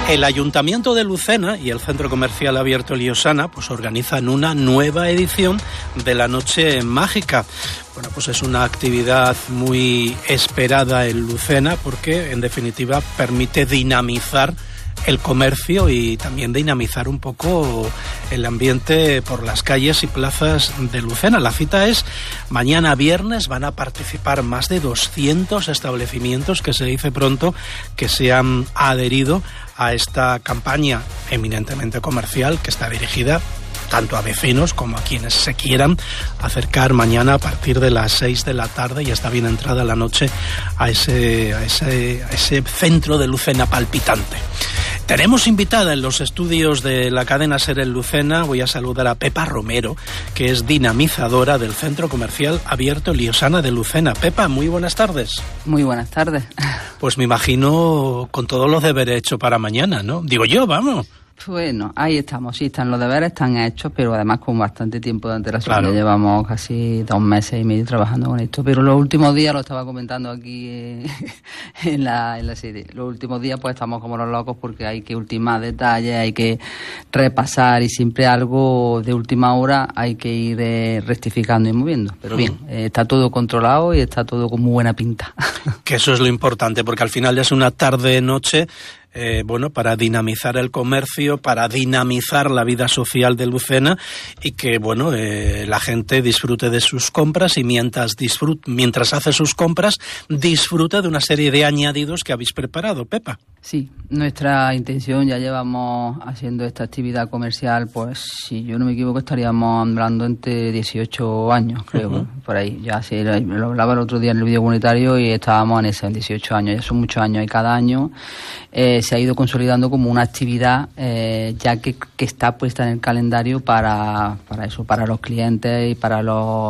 El Ayuntamiento de Lucena y el Centro Comercial Abierto Liosana pues organizan una nueva edición de la Noche Mágica. Bueno, pues es una actividad muy esperada en Lucena porque, en definitiva, permite dinamizar el comercio y también dinamizar un poco el ambiente por las calles y plazas de Lucena. La cita es mañana viernes. Van a participar más de 200 establecimientos, que se dice pronto, que se han adherido a esta campaña eminentemente comercial que está dirigida tanto a vecinos como a quienes se quieran acercar mañana a partir de las 6 de la tarde y está bien entrada la noche a ese centro de Lucena palpitante. Tenemos invitada en los estudios de la cadena SER en Lucena. Voy a saludar a Pepa Romero, que es dinamizadora del Centro Comercial Abierto Liosana de Lucena. Pepa, muy buenas tardes. Muy buenas tardes. Pues me imagino con todos los deberes hechos para mañana, ¿no? Digo yo, vamos. Bueno, ahí estamos, sí, los deberes están hechos, pero además con bastante tiempo de antelación. Claro. Ya llevamos casi 2 meses y medio trabajando con esto, pero los últimos días, lo estaba comentando aquí en la sede, los últimos días pues estamos como los locos porque hay que ultimar detalles, hay que repasar y siempre algo de última hora hay que ir rectificando y moviendo, pero bien, está todo controlado y está todo con muy buena pinta. Que eso es lo importante, porque al final es una tarde-noche para dinamizar el comercio, para dinamizar la vida social de Lucena y que, la gente disfrute de sus compras y mientras hace sus compras disfrute de una serie de añadidos que habéis preparado, Pepa. Sí, nuestra intención, ya llevamos haciendo esta actividad comercial, pues si yo no me equivoco estaríamos hablando entre 18 años, creo, por ahí. Ya sí, lo hablaba el otro día en el vídeo comunitario y estábamos en 18 años, ya son muchos años y cada año se ha ido consolidando como una actividad ya que está puesta en el calendario para eso, para los clientes y para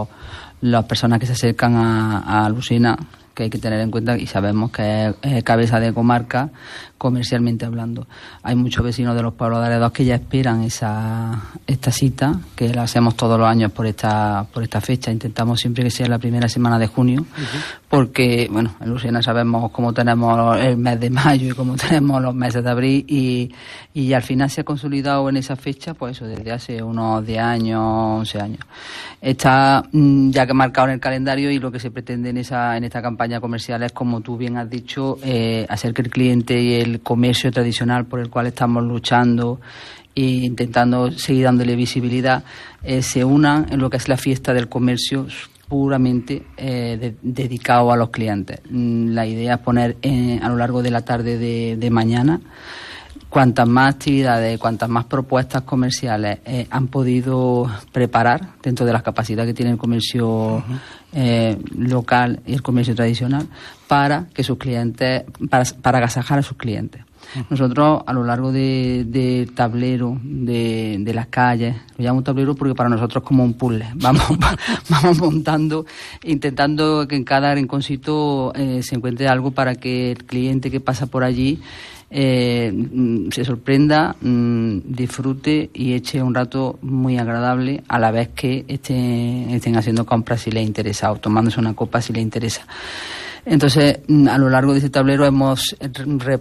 las personas que se acercan a Lucena, que hay que tener en cuenta y sabemos que es cabeza de comarca comercialmente hablando. Hay muchos vecinos de los pueblos de alrededor que ya esperan esta cita, que la hacemos todos los años por esta fecha. Intentamos siempre que sea la primera semana de junio, porque, en Lucena sabemos cómo tenemos el mes de mayo y cómo tenemos los meses de abril y al final se ha consolidado en esa fecha, pues eso, desde hace unos 10 años, 11 años. Está ya que marcado en el calendario y lo que se pretende en esta campaña comercial es, como tú bien has dicho, hacer que el cliente y el comercio tradicional por el cual estamos luchando e intentando seguir dándole visibilidad se unan en lo que es la fiesta del comercio puramente dedicado a los clientes. La idea es poner a lo largo de la tarde de mañana cuantas más actividades, cuantas más propuestas comerciales han podido preparar dentro de las capacidades que tiene el comercio local y el comercio tradicional para que sus clientes, para agasajar a sus clientes. Nosotros a lo largo del tablero de las calles, lo llamo tablero porque para nosotros es como un puzzle, vamos montando, intentando que en cada rinconcito se encuentre algo para que el cliente que pasa por allí se sorprenda, disfrute y eche un rato muy agradable a la vez que estén haciendo compras si les interesa o tomándose una copa si les interesa. Entonces, a lo largo de ese tablero hemos